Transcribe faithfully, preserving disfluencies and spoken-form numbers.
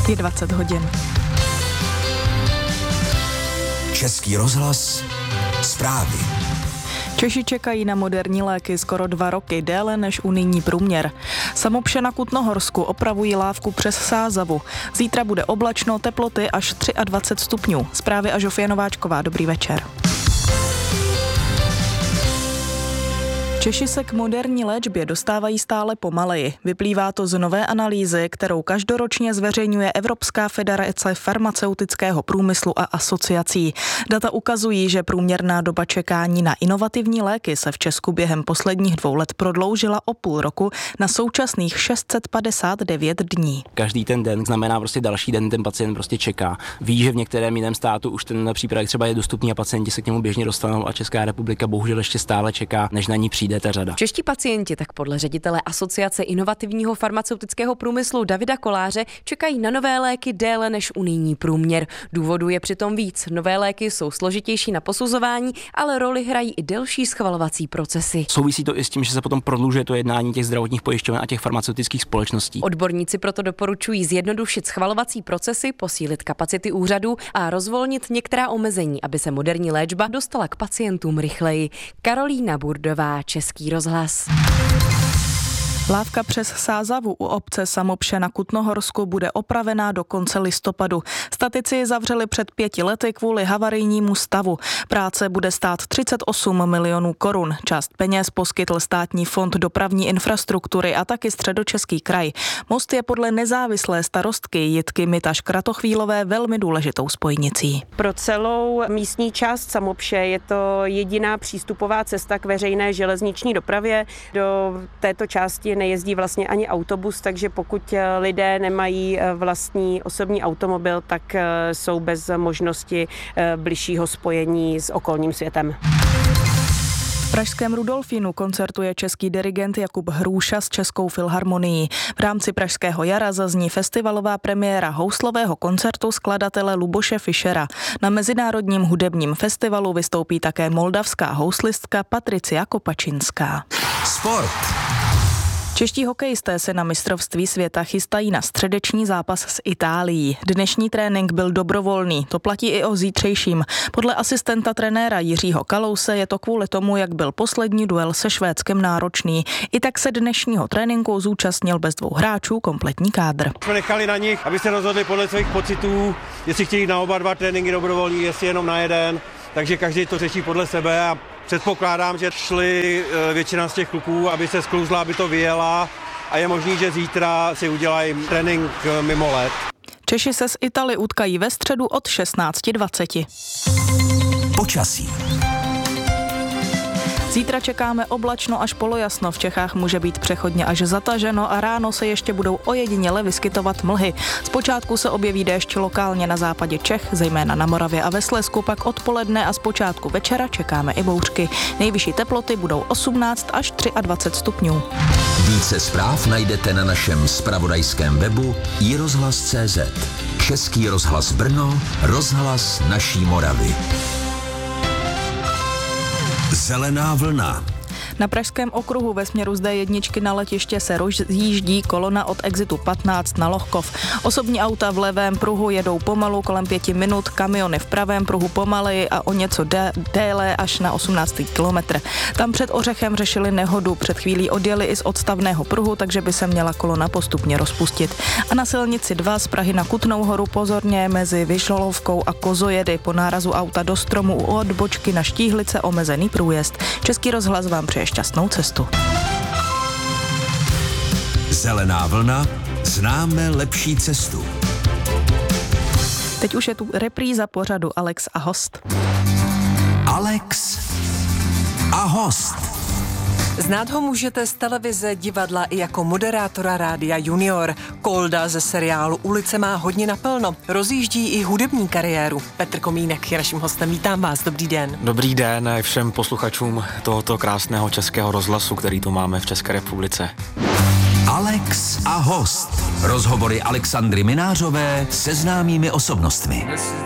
Je dvacet hodin. Český rozhlas, zprávy. Češi čekají na moderní léky skoro dva roky, déle než unijní průměr. Samopše na Kutnohorsku opravují lávku přes Sázavu. Zítra bude oblačno, teploty až dvacet tři stupňů. Zprávy a Žofie Nováčková, dobrý večer. Češi se k moderní léčbě dostávají stále pomaleji. Vyplývá to z nové analýzy, kterou každoročně zveřejňuje Evropská federace farmaceutického průmyslu a asociací. Data ukazují, že průměrná doba čekání na inovativní léky se v Česku během posledních dvou let prodloužila o půl roku na současných šest set padesát devět dní. Každý ten den znamená prostě další den, ten pacient prostě čeká. Ví, že v některém jiném státu už ten přípravek třeba je dostupný a pacienti se k němu běžně dostanou a Česká republika bohužel ještě stále čeká, než na ní přijde ta řada. Čeští pacienti tak podle ředitele Asociace inovativního farmaceutického průmyslu Davida Koláře čekají na nové léky déle než unijní průměr. Důvodů je přitom víc. Nové léky jsou složitější na posuzování, ale roli hrají i delší schvalovací procesy. Souvisí to i s tím, že se potom prodlužuje to jednání těch zdravotních pojišťoven a těch farmaceutických společností. Odborníci proto doporučují zjednodušit schvalovací procesy, posílit kapacity úřadů a rozvolnit některá omezení, aby se moderní léčba dostala k pacientům rychleji. Karolína Burdová, Český rozhlas. Lávka přes Sázavu u obce Samopše na Kutnohorsku bude opravená do konce listopadu. Statici ji zavřeli před pěti lety kvůli havarijnímu stavu. Práce bude stát třicet osm milionů korun. Část peněz poskytl Státní fond dopravní infrastruktury a taky Středočeský kraj. Most je podle nezávislé starostky Jitky Mitaš Kratochvílové velmi důležitou spojnicí. Pro celou místní část Samopše je to jediná přístupová cesta k veřejné železniční dopravě. Do této části nejezdí vlastně ani autobus, takže pokud lidé nemají vlastní osobní automobil, tak jsou bez možnosti bližšího spojení s okolním světem. V pražském Rudolfínu koncertuje český dirigent Jakub Hrůša s Českou filharmonií. V rámci Pražského jara zazní festivalová premiéra houslového koncertu skladatele Luboše Fischera. Na Mezinárodním hudebním festivalu vystoupí také moldavská houslistka Patricia Kopačinská. Sport. Čeští hokejisté se na mistrovství světa chystají na středeční zápas s Itálií. Dnešní trénink byl dobrovolný, to platí i o zítřejším. Podle asistenta trenéra Jiřího Kalouse je to kvůli tomu, jak byl poslední duel se Švédskem náročný. I tak se dnešního tréninku zúčastnil bez dvou hráčů kompletní kádr. Jsme nechali na nich, aby se rozhodli podle svých pocitů, jestli chtějí na oba dva tréninky dobrovolný, jestli jenom na jeden. Takže každý to řeší podle sebe a předpokládám, že šli většina z těch kluků, aby se sklouzla, aby to vyjela a je možný, že zítra si udělají trénink mimo let. Češi se s Italy utkají ve středu od šestnáct dvacet. Počasí. Zítra čekáme oblačno až polojasno, v Čechách může být přechodně až zataženo a ráno se ještě budou ojediněle vyskytovat mlhy. Zpočátku se objeví déšť lokálně na západě Čech, zejména na Moravě a ve Slezsku, pak odpoledne a zpočátku večera čekáme i bouřky. Nejvyšší teploty budou osmnáct až dvacet tři stupňů. Více zpráv najdete na našem zpravodajském webu i rozhlas tečka cé zet. Český rozhlas Brno, rozhlas naší Moravy. Zelená vlna. Na pražském okruhu ve směru z dé jedna na letiště se rozjíždí kolona od exitu patnáct na Lohkov. Osobní auta v levém pruhu jedou pomalu kolem pěti minut, kamiony v pravém pruhu pomaleji a o něco dé, déle až na osmnáctý kilometr. Tam před Ořechem řešili nehodu, před chvílí odjeli i z odstavného pruhu, takže by se měla kolona postupně rozpustit. A na silnici dva z Prahy na Kutnou Horu pozorně mezi Vyšolovkou a Kozojedy po nárazu auta do stromu u odbočky na Štíhlice omezený průjezd. Český rozhlas vám přeje šťastnou cestu. Zelená vlna, známe lepší cestu. Teď už je tu repríza pořadu Alex a host. Alex a host. Znát ho můžete z televize, divadla i jako moderátora Rádia Junior. Kolda ze seriálu Ulice má hodně naplno. Rozjíždí i hudební kariéru. Petr Komínek je naším hostem. Vítám vás, dobrý den. Dobrý den všem posluchačům tohoto krásného českého rozhlasu, který tu máme v České republice. Alex a host. Rozhovory Alexandry Minářové se známými osobnostmi.